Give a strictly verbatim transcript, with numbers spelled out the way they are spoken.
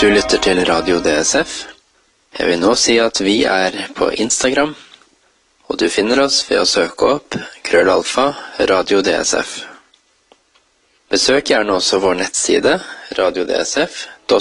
Du lytter til Radio D S F. Jeg vil nå si at vi er på Instagram, og du finner oss ved å søke opp krøllalfa Radio D S F. Besøk gjerne også vår nettside radio d s f